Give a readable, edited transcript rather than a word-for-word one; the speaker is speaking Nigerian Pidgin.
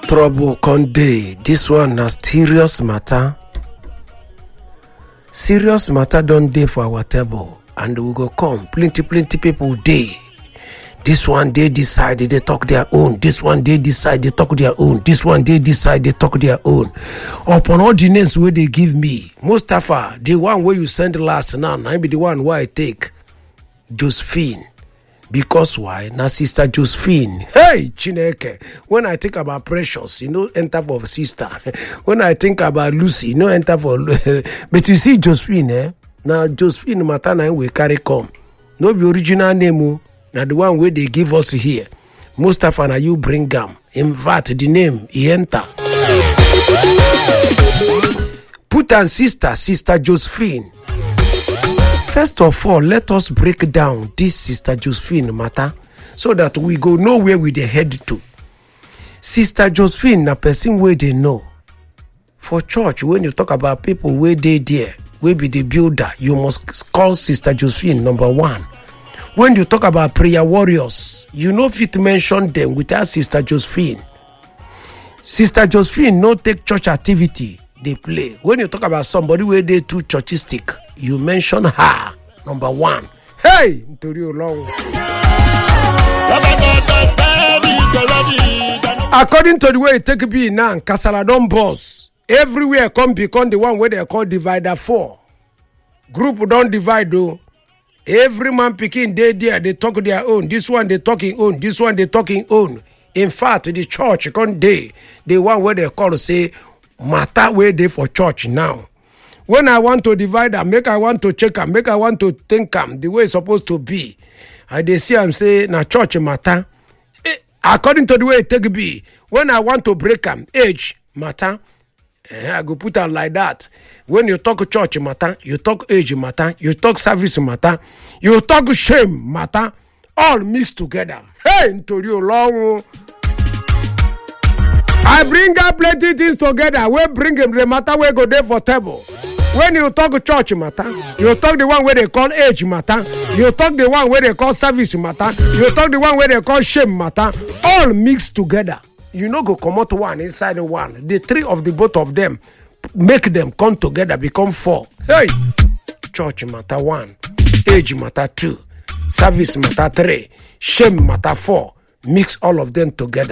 Trouble Conde. This one na serious matter. Serious matter don't dey for our table, and we go come. Plenty people dey. This one they decide they talk their own. This one they decide they talk their own. This one they decide they talk their own. Upon all the names where they give me, Mustafa, the one where you send last now, I be the one where I take Josephine. Because why? Na sister Josephine. Hey, Chineke. When I think about Precious, enter for sister. When I think about Lucy, enter for. But you see Josephine, Now Josephine Matana we carry come. No be original name. Now the one where they give us here. Mustafa na you bring them. In fact, the name he enter. Put on sister Josephine. First of all, let us break down this sister Josephine matter so that we go know where we dey head to. Sister Josephine na person where they know. For church, when you talk about people where they there, where be the builder, you must call Sister Josephine number one. When you talk about prayer warriors, you know fit mention them without Sister Josephine. Sister Josephine no take church activity they play. When you talk about somebody where they too churchistic, you mention her number one. Hey, according to the way it take be now, Kasala don boss. Everywhere come become the one where they call divider 4. Group don't divide though. Every man picking they there, they talk their own. This one they talking own. This one they talking own. In fact, the church come day, the one where they call say matter where they for church now. When I want to divide them, make I want to check them, make I want to think them the way it's supposed to be. I they see I'm say na church matter. According to the way it take be, when I want to break them, age matter. I go put them like that. When you talk church matter, you talk age matter, you talk service matter, you talk shame matter, all mixed together. Hey, into you long. I bring up plenty things together. We bring them the matter we go there for table. When you talk church matter, you talk the one where they call age matter, you talk the one where they call service matter, you talk the one where they call shame matter, all mixed together. You know go come out one inside the one. The three of the both of them make them come together, become 4. Hey! Church matter 1, age matter 2, service matter 3, shame matter 4. Mix all of them together.